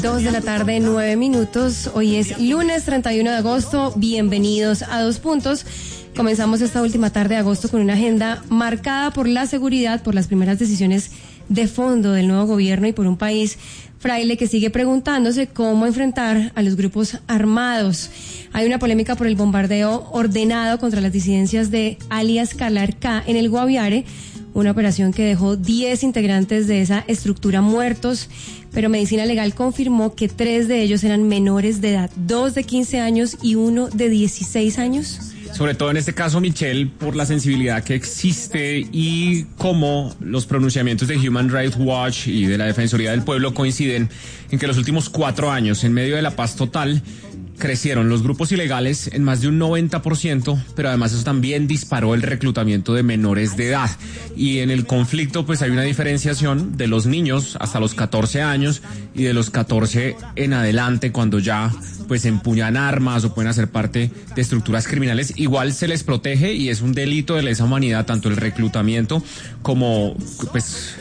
2:09 p.m. Hoy es lunes 31 de agosto. Bienvenidos a Dos Puntos. Comenzamos esta última tarde de agosto con una agenda marcada por la seguridad, por las primeras decisiones de fondo del nuevo gobierno y por un país fraile que sigue preguntándose cómo enfrentar a los grupos armados. Hay una polémica por el bombardeo ordenado contra las disidencias de alias Calarcá en el Guaviare, una operación que dejó 10 integrantes de esa estructura muertos, pero Medicina Legal confirmó que 3 de ellos eran menores de edad, 2 de 15 años y 1 de 16 años. Sobre todo en este caso, Michelle, por la sensibilidad que existe y cómo los pronunciamientos de Human Rights Watch y de la Defensoría del Pueblo coinciden en que los últimos 4 años, en medio de la paz total, crecieron los grupos ilegales en más de un 90%, pero además eso también disparó el reclutamiento de menores de edad. Y en el conflicto pues hay una diferenciación de los niños hasta los 14 años y de los 14 en adelante, cuando ya pues empuñan armas o pueden hacer parte de estructuras criminales. Igual se les protege y es un delito de lesa humanidad tanto el reclutamiento como pues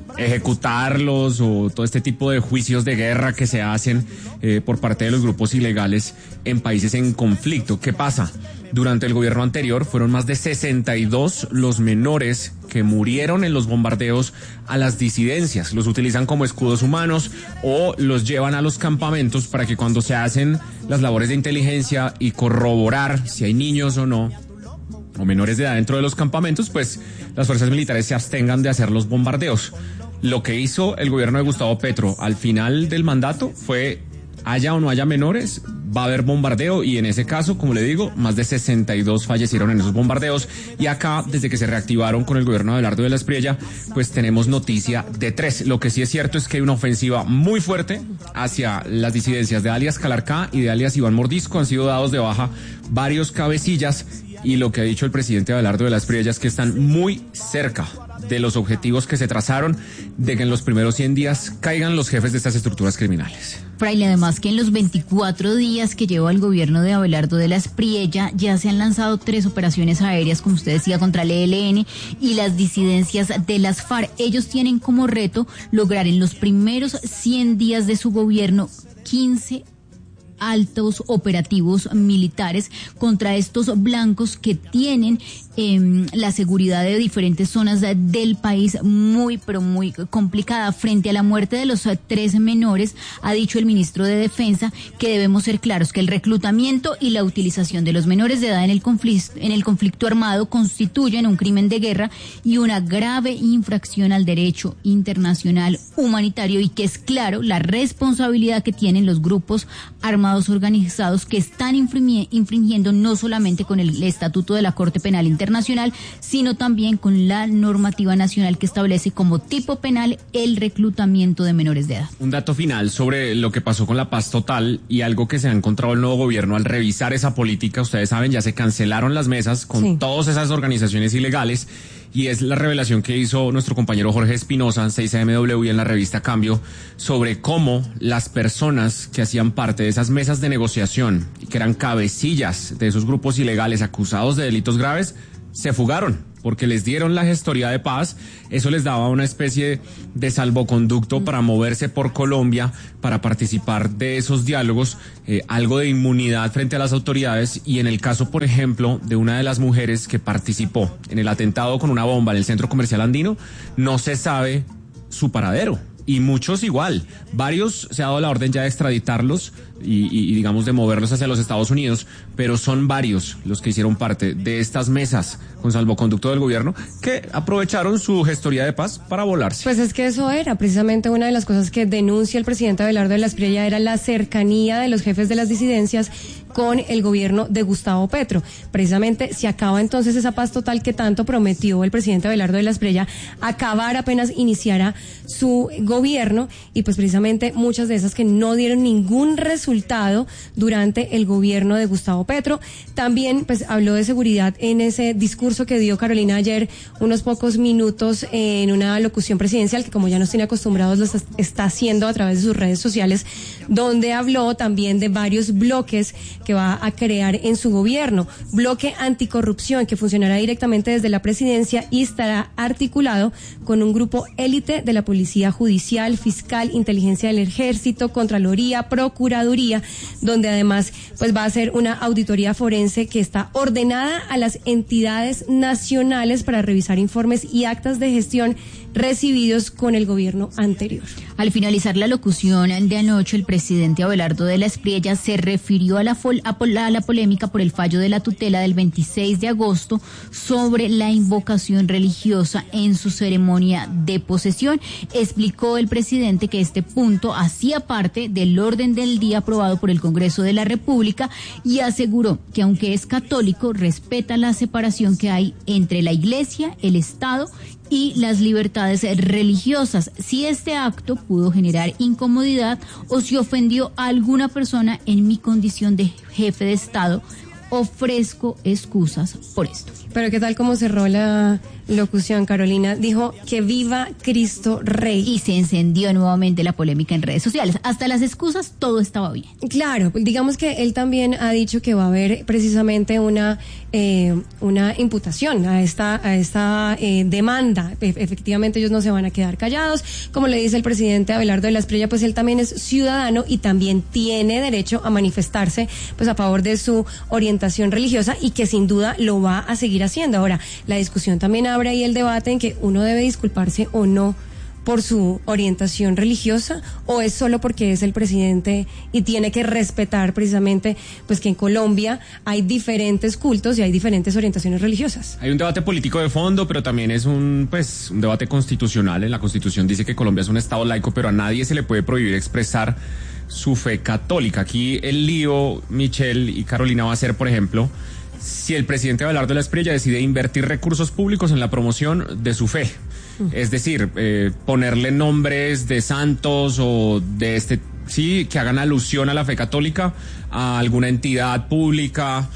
ejecutarlos o todo este tipo de juicios de guerra que se hacen por parte de los grupos ilegales en países en conflicto. ¿Qué pasa? Durante el gobierno anterior fueron más de 62 los menores que murieron en los bombardeos a las disidencias. Los utilizan como escudos humanos o los llevan a los campamentos para que cuando se hacen las labores de inteligencia y corroborar si hay niños o no, o menores de edad dentro de los campamentos, pues las fuerzas militares se abstengan de hacer los bombardeos. Lo que hizo el gobierno de Gustavo Petro al final del mandato fue, haya o no haya menores, va a haber bombardeo, y en ese caso, como le digo, más de 62 fallecieron en esos bombardeos. Y acá, desde que se reactivaron con el gobierno de Abelardo de la Espriella, pues tenemos noticia de 3. Lo que sí es cierto es que hay una ofensiva muy fuerte hacia las disidencias de alias Calarcá y de alias Iván Mordisco. Han sido dados de baja varios cabecillas, y lo que ha dicho el presidente Abelardo de la Espriella es que están muy cerca de los objetivos que se trazaron, de que en los primeros 100 días caigan los jefes de estas estructuras criminales. Fraile, además que en los 24 días que lleva el gobierno de Abelardo de la Espriella ya se han lanzado 3 operaciones aéreas, como usted decía, contra el ELN y las disidencias de las FARC. Ellos tienen como reto lograr en los primeros 100 días de su gobierno 15 altos operativos militares contra estos blancos que tienen la seguridad de diferentes zonas del país muy, pero muy complicada. Frente a la muerte de los 3 menores, ha dicho el ministro de Defensa que debemos ser claros que el reclutamiento y la utilización de los menores de edad en el conflicto armado constituyen un crimen de guerra y una grave infracción al derecho internacional humanitario, y que es claro la responsabilidad que tienen los grupos armados organizados que están infringiendo no solamente con el Estatuto de la Corte Penal Internacional, sino también con la normativa nacional que establece como tipo penal el reclutamiento de menores de edad. Un dato final sobre lo que pasó con la paz total y algo que se ha encontrado el nuevo gobierno al revisar esa política. Ustedes saben, ya se cancelaron las mesas con todas esas organizaciones ilegales, y es la revelación que hizo nuestro compañero Jorge Espinosa en 6AMW y en la revista Cambio sobre cómo las personas que hacían parte de esas mesas de negociación y que eran cabecillas de esos grupos ilegales acusados de delitos graves se fugaron porque les dieron la gestoría de paz. Eso les daba una especie de salvoconducto para moverse por Colombia, para participar de esos diálogos, algo de inmunidad frente a las autoridades. Y en el caso, por ejemplo, de una de las mujeres que participó en el atentado con una bomba en el Centro Comercial Andino, no se sabe su paradero. Y muchos igual, varios se ha dado la orden ya de extraditarlos y digamos de moverlos hacia los Estados Unidos, pero son varios los que hicieron parte de estas mesas con salvoconducto del gobierno que aprovecharon su gestoría de paz para volarse. Pues es que eso era precisamente una de las cosas que denuncia el presidente Abelardo de la Espriella, era la cercanía de los jefes de las disidencias con el gobierno de Gustavo Petro. Precisamente se acaba entonces esa paz total que tanto prometió el presidente Abelardo de la Espriella acabar apenas iniciara su gobierno, y pues precisamente muchas de esas que no dieron ningún resultado durante el gobierno de Gustavo Petro. También pues habló de seguridad en ese discurso que dio Carolina ayer, unos pocos minutos, en una locución presidencial que, como ya nos tiene acostumbrados, lo está haciendo a través de sus redes sociales, donde habló también de varios bloques que va a crear en su gobierno. Bloque anticorrupción que funcionará directamente desde la presidencia y estará articulado con un grupo élite de la Policía Judicial, Fiscal, Inteligencia del Ejército, Contraloría, Procuraduría, donde además pues va a ser una auditoría forense que está ordenada a las entidades nacionales para revisar informes y actas de gestión recibidos con el gobierno anterior. Al finalizar la locución de anoche, el presidente Abelardo de la Espriella se refirió a la polémica por el fallo de la tutela del 26 de agosto sobre la invocación religiosa en su ceremonia de posesión. Explicó el presidente que este punto hacía parte del orden del día aprobado por el Congreso de la República y aseguró que aunque es católico, respeta la separación que hay entre la Iglesia, el Estado y las libertades religiosas. Si este acto pudo generar incomodidad o si ofendió a alguna persona en mi condición de jefe de Estado, ofrezco excusas por esto. Pero ¿qué tal cómo cerró la locución, Carolina? Dijo que viva Cristo Rey. Y se encendió nuevamente la polémica en redes sociales. Hasta las excusas, todo estaba bien. Claro, digamos que él también ha dicho que va a haber precisamente una imputación a esta demanda. Efectivamente, ellos no se van a quedar callados. Como le dice el presidente Abelardo de la Espriella, pues él también es ciudadano y también tiene derecho a manifestarse pues a favor de su orientación religiosa y que sin duda lo va a seguir haciendo. Ahora, la discusión también abre ahí el debate en que uno debe disculparse o no por su orientación religiosa, o es solo porque es el presidente y tiene que respetar precisamente pues que en Colombia hay diferentes cultos y hay diferentes orientaciones religiosas. Hay un debate político de fondo, pero también es un debate constitucional. En la Constitución dice que Colombia es un estado laico, pero a nadie se le puede prohibir expresar su fe católica. Aquí el lío, Michelle y Carolina, va a ser, por ejemplo, si el presidente Abelardo de la Espriella decide invertir recursos públicos en la promoción de su fe. Es decir, ponerle nombres de santos o de que hagan alusión a la fe católica, a alguna entidad pública,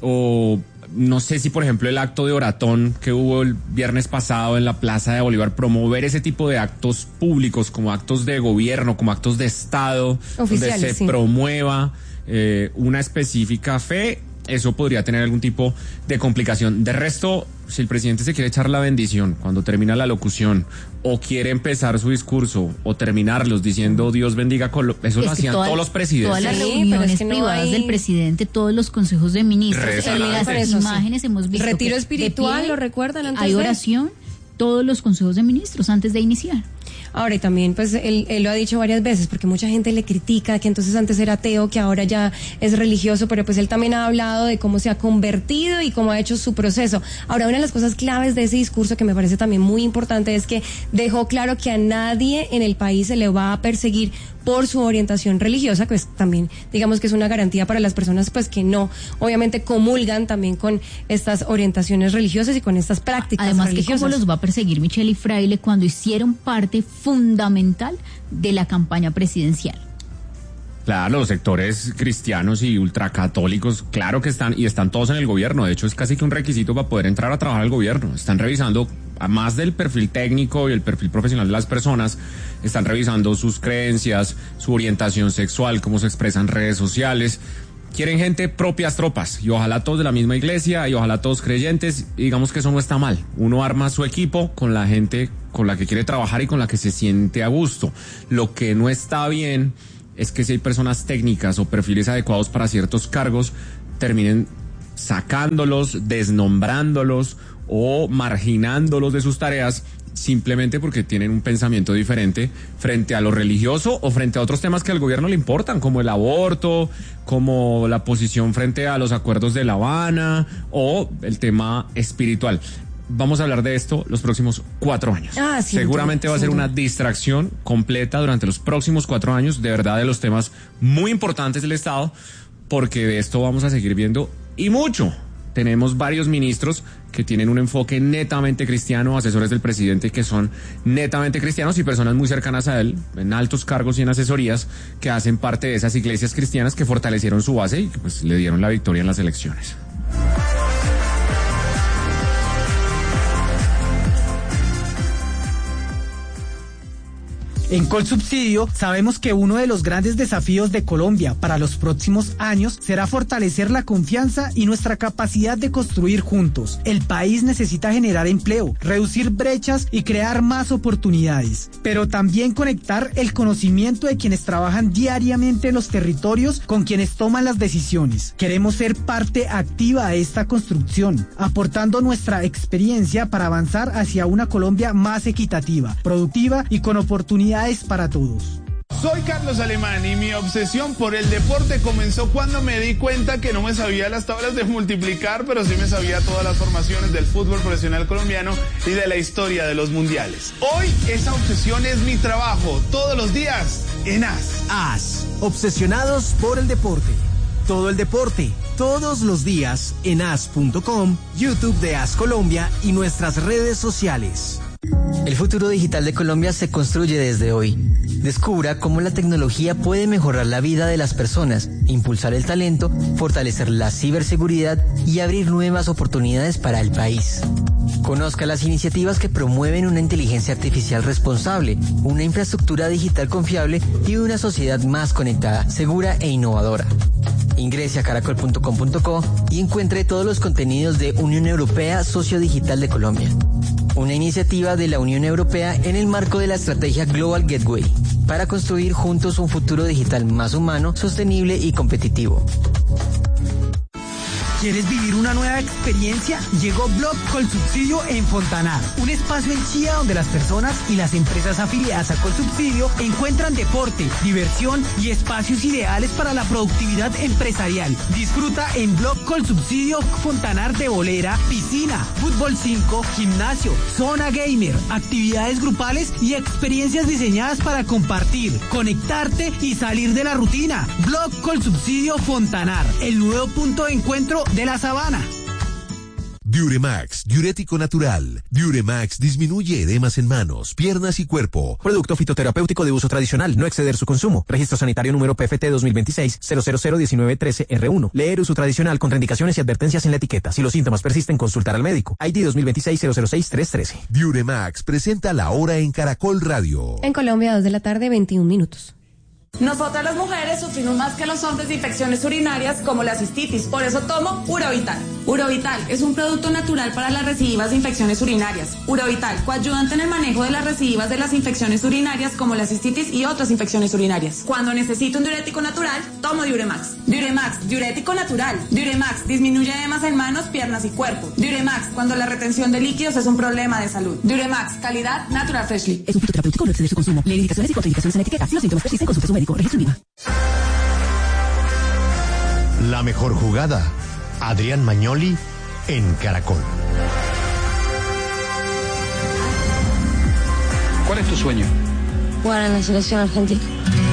o no sé si, por ejemplo, el acto de oratón que hubo el viernes pasado en la Plaza de Bolívar, promover ese tipo de actos públicos como actos de gobierno, como actos de Estado, oficiales, donde se promueva una específica fe. Eso podría tener algún tipo de complicación. De resto, si el presidente se quiere echar la bendición cuando termina la locución, o quiere empezar su discurso, o terminarlos diciendo Dios bendiga Colombia, eso lo hacían todos los presidentes. Todas las reuniones privadas del presidente, todos los consejos de ministros, las imágenes hemos visto. Retiro espiritual, ¿lo recuerdan? Hay oración, todos los consejos de ministros antes de iniciar. Ahora, y también, pues, él lo ha dicho varias veces, porque mucha gente le critica que entonces antes era ateo, que ahora ya es religioso, pero pues él también ha hablado de cómo se ha convertido y cómo ha hecho su proceso. Ahora, una de las cosas claves de ese discurso que me parece también muy importante es que dejó claro que a nadie en el país se le va a perseguir por su orientación religiosa, pues también digamos que es una garantía para las personas pues que no, obviamente comulgan también con estas orientaciones religiosas y con estas prácticas además religiosas. Que cómo los va a perseguir Michelle y Fraile cuando hicieron parte fundamental de la campaña presidencial. Claro, los sectores cristianos y ultracatólicos, claro que están todos en el gobierno. De hecho, es casi que un requisito para poder entrar a trabajar al gobierno. Están revisando, a más del perfil técnico y el perfil profesional de las personas, están revisando sus creencias, su orientación sexual, cómo se expresan en redes sociales. Quieren gente propias tropas, y ojalá todos de la misma iglesia, y ojalá todos creyentes, y digamos que eso no está mal. Uno arma su equipo con la gente con la que quiere trabajar y con la que se siente a gusto. Lo que no está bien es que si hay personas técnicas o perfiles adecuados para ciertos cargos, terminen sacándolos, desnombrándolos o marginándolos de sus tareas simplemente porque tienen un pensamiento diferente frente a lo religioso o frente a otros temas que al gobierno le importan, como el aborto, como la posición frente a los acuerdos de La Habana o el tema espiritual. Vamos a hablar de esto los próximos 4 años. Seguramente va a ser una distracción completa durante los próximos 4 años, de verdad, de los temas muy importantes del Estado, porque de esto vamos a seguir viendo y mucho. Tenemos varios ministros que tienen un enfoque netamente cristiano, asesores del presidente que son netamente cristianos y personas muy cercanas a él, en altos cargos y en asesorías, que hacen parte de esas iglesias cristianas que fortalecieron su base y que pues le dieron la victoria en las elecciones. En Colsubsidio sabemos que uno de los grandes desafíos de Colombia para los próximos años será fortalecer la confianza y nuestra capacidad de construir juntos. El país necesita generar empleo, reducir brechas y crear más oportunidades, pero también conectar el conocimiento de quienes trabajan diariamente en los territorios con quienes toman las decisiones. Queremos ser parte activa de esta construcción, aportando nuestra experiencia para avanzar hacia una Colombia más equitativa, productiva y con oportunidades para todos. Soy Carlos Alemán y mi obsesión por el deporte comenzó cuando me di cuenta que no me sabía las tablas de multiplicar, pero sí me sabía todas las formaciones del fútbol profesional colombiano y de la historia de los mundiales. Hoy esa obsesión es mi trabajo, todos los días en AS. AS, obsesionados por el deporte. Todo el deporte, todos los días en as.com, YouTube de AS Colombia y nuestras redes sociales. El futuro digital de Colombia se construye desde hoy. Descubra cómo la tecnología puede mejorar la vida de las personas, impulsar el talento, fortalecer la ciberseguridad y abrir nuevas oportunidades para el país. Conozca las iniciativas que promueven una inteligencia artificial responsable, una infraestructura digital confiable y una sociedad más conectada, segura e innovadora. Ingrese a caracol.com.co y encuentre todos los contenidos de Unión Europea Socio Digital de Colombia. Una iniciativa de la Unión Europea en el marco de la estrategia Global Gateway, para construir juntos un futuro digital más humano, sostenible y competitivo. ¿Quieres vivir una nueva experiencia? Llegó Blog Colsubsidio en Fontanar, un espacio en Chía donde las personas y las empresas afiliadas a Colsubsidio encuentran deporte, diversión y espacios ideales para la productividad empresarial. Disfruta en Blog Colsubsidio Fontanar de bolera, piscina, fútbol 5, gimnasio, zona gamer, actividades grupales y experiencias diseñadas para compartir, conectarte y salir de la rutina. Blog Colsubsidio Fontanar, el nuevo punto de encuentro de la sabana. Diuremax, diurético natural. Diuremax disminuye edemas en manos, piernas y cuerpo. Producto fitoterapéutico de uso tradicional, no exceder su consumo. Registro sanitario número PFT 2026-0001913-R1. Leer uso tradicional, contraindicaciones y advertencias en la etiqueta. Si los síntomas persisten, consultar al médico. ID 2026-006-313. Diuremax presenta La Hora en Caracol Radio. En Colombia, 2 de la tarde, 21 minutos. Nosotras las mujeres sufrimos más que los hombres de infecciones urinarias como la cistitis, por eso tomo Urovital. Urovital es un producto natural para las recidivas de infecciones urinarias. Urovital, coayudante en el manejo de las recidivas de las infecciones urinarias como la cistitis y otras infecciones urinarias. Cuando necesito un diurético natural, tomo Diuremax. Diuremax, diurético natural. Diuremax, disminuye edemas en manos, piernas y cuerpo. Diuremax, cuando la retención de líquidos es un problema de salud. Diuremax, calidad Natural Freshly. Es un fitoterapéutico, no exceder su consumo. Leer indicaciones y contraindicaciones en la etiqueta. Si los síntomas persisten, consulte a su médico. Registro INVIMA. La mejor jugada. Adrián Magnoli en Caracol. ¿Cuál es tu sueño? Jugar en la selección argentina.